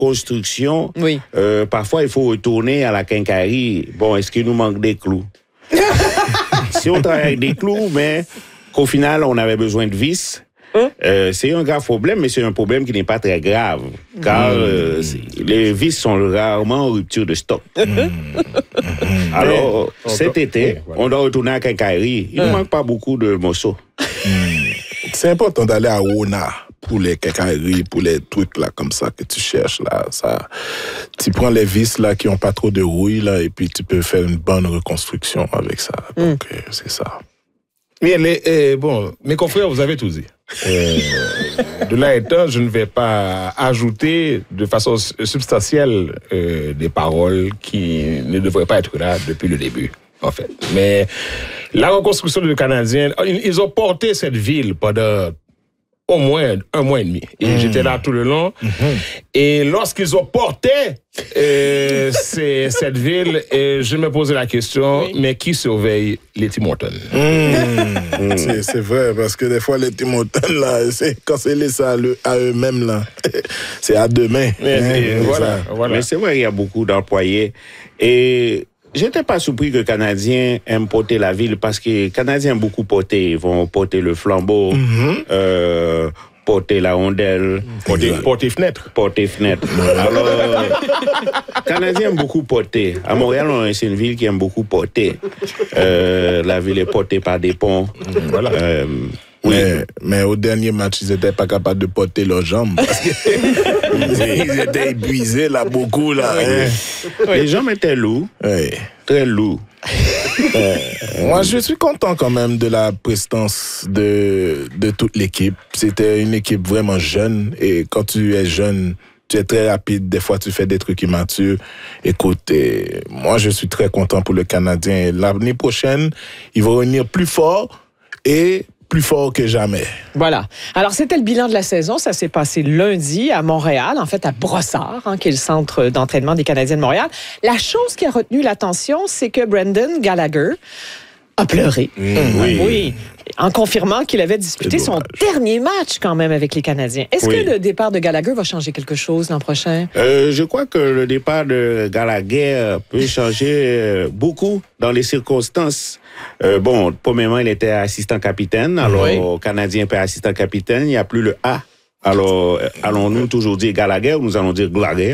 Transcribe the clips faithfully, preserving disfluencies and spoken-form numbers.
construction, oui. euh, parfois il faut retourner à la quincaillerie. Bon, est-ce qu'il nous manque des clous? Si on travaille avec des clous, mais qu'au final, on avait besoin de vis, hein? euh, c'est un grave problème, mais c'est un problème qui n'est pas très grave, car mmh. euh, les vis sont rarement en rupture de stock. Mmh. Alors, mais, cet doit, été, oui, voilà. on doit retourner à la quincaillerie. Il ne mmh. manque pas beaucoup de morceaux. Mmh. C'est important d'aller à Ona pour les quincailleries, pour les trucs là comme ça que tu cherches là. Ça, tu prends les vis là qui n'ont pas trop de rouille là et puis tu peux faire une bonne reconstruction avec ça. Mm. Donc euh, c'est ça. Bien, les, euh, bon, mes confrères, vous avez tout dit. Euh, de là étant, je ne vais pas ajouter de façon substantielle euh, des paroles qui ne devraient pas être là depuis le début, en fait. Mais la reconstruction du Canadien, ils ont porté cette ville pendant au moins un mois et demi. Et mmh. j'étais là tout le long. Mmh. Et lorsqu'ils ont porté euh, ces, cette ville, et je me posais la question, oui. mais qui surveille les Tim Hortons? Mmh. Mmh. C'est, c'est vrai, parce que des fois, les Tim Hortons, là, c'est, quand c'est laissé à, le, à eux-mêmes, là, c'est à deux mains. Mais, mais, voilà, voilà. mais c'est vrai, il y a beaucoup d'employés. Et j'étais pas surpris que les Canadiens aiment porter la ville parce que les Canadiens aiment beaucoup porter. Ils vont porter le flambeau, mm-hmm. euh, porter la rondelle, porter, porter fenêtre. Porter fenêtre. Alors, les Canadiens aiment beaucoup porter. À Montréal, c'est une ville qui aime beaucoup porter. Euh, la ville est portée par des ponts. Voilà. Euh, Oui. Mais, mais au dernier match, ils n'étaient pas capables de porter leurs jambes. Parce qu'ils ils étaient épuisés, là, beaucoup, là. Oui. Hein. Oui. Les jambes étaient lourds. Oui. Très lourds. euh, moi, je suis content quand même de la prestance de, de toute l'équipe. C'était une équipe vraiment jeune. Et quand tu es jeune, tu es très rapide. Des fois, tu fais des trucs immatures. Écoute, et moi, je suis très content pour le Canadien. L'année prochaine, ils vont revenir plus fort et plus fort que jamais. Voilà. Alors, c'était le bilan de la saison. Ça s'est passé lundi à Montréal, en fait à Brossard, hein, qui est le centre d'entraînement des Canadiens de Montréal. La chose qui a retenu l'attention, c'est que Brendan Gallagher a pleuré. Mmh, oui. oui. En confirmant qu'il avait disputé son dernier match quand même avec les Canadiens. Est-ce oui. que le départ de Gallagher va changer quelque chose l'an prochain? Euh, je crois que le départ de Gallagher peut changer beaucoup dans les circonstances. Euh, bon, premièrement, il était assistant capitaine. Alors, oui. Canadien peut assistant capitaine. Il n'y a plus le A. Alors, allons-nous toujours dire Gallagher ou nous allons dire Gallagher?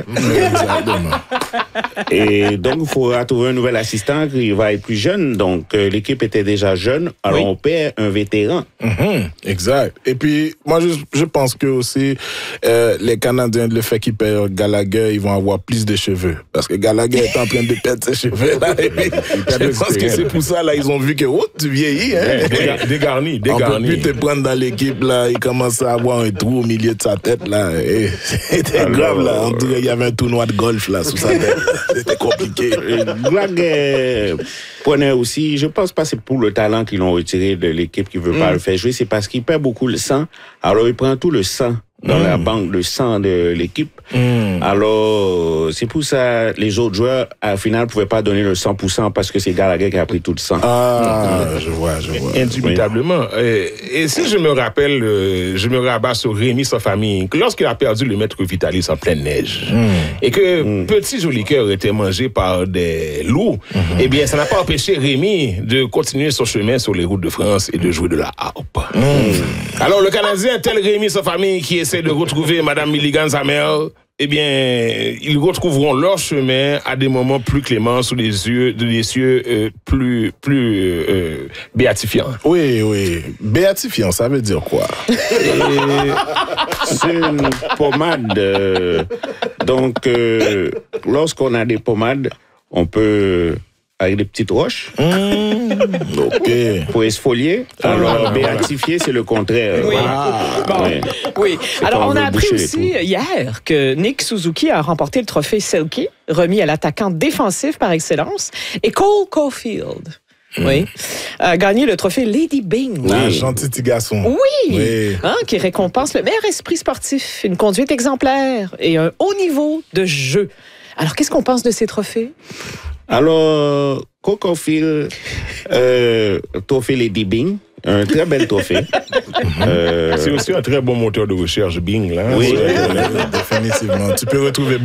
Et donc, il faudra trouver un nouvel assistant qui va être plus jeune. Donc, euh, l'équipe était déjà jeune. Alors, oui. on perd un vétéran. Mm-hmm, exact. Et puis, moi, je, je pense que aussi, euh, les Canadiens, le fait qu'ils perdent Gallagher, ils vont avoir plus de cheveux. Parce que Gallagher est en train de perdre ses cheveux. Là, et puis, je pense que c'est pour ça, là, ils ont vu que, oh, tu vieillis. Hein? Dégarni, dégarni. dégarni. On peut plus te prendre dans l'équipe, là. Il commence à avoir un trou au milieu de sa tête, là. Et c'était alors, grave, là. On dirait qu'il y avait un tournoi de golf, là, sous sa tête. C'était compliqué. Gallagher prenait aussi, je pense pas que c'est pour le talent qu'ils l'ont retiré de l'équipe qui veut mm. pas le faire jouer, c'est parce qu'il perd beaucoup le sang. Alors, il prend tout le sang dans mm. la banque de sang de l'équipe. Mm. Alors, c'est pour ça les autres joueurs, à final, pouvaient pas donner le cent pour cent parce que c'est Gallagher qui a pris tout le sang. Ah, mm. je vois, je vois. Indubitablement. Oui. Et, et si je me rappelle, je me rabats sur Rémi sans famille, lorsqu'il a perdu le maître Vitalis en pleine neige, mm. et que mm. petit joli cœur était mangé par des loups, mm-hmm. eh bien, ça n'a pas empêché Rémi de continuer son chemin sur les routes de France et de jouer de la harpe. Mm. Alors, le Canadien, tel Rémi sans famille qui essaie de retrouver Madame Milligan, sa mère, eh bien, ils retrouveront leur chemin à des moments plus cléments, sous les yeux, des cieux euh, plus, plus euh, béatifiants. Oui, oui. Béatifiant, ça veut dire quoi? Et c'est une pommade. Euh, donc, euh, lorsqu'on a des pommades, on peut... avec des petites roches. Mmh, OK. Pour exfolier. Alors, béatifier, c'est le contraire. Oui. Ah, bon. oui. oui. Alors, on a appris aussi hier que Nick Suzuki a remporté le trophée Selke, remis à l'attaquant défensif par excellence, et Cole Caulfield, mmh. oui, a gagné le trophée Lady Byng. Oui. Un gentil petit garçon. Oui. oui. Hein, qui récompense le meilleur esprit sportif, une conduite exemplaire et un haut niveau de jeu. Alors, qu'est-ce qu'on pense de ces trophées? Alors, Caulfield, euh, trophée Lady Byng, un très bel trophée. euh, C'est aussi un très bon moteur de recherche, Bing, là. Oui, définitivement. Tu peux retrouver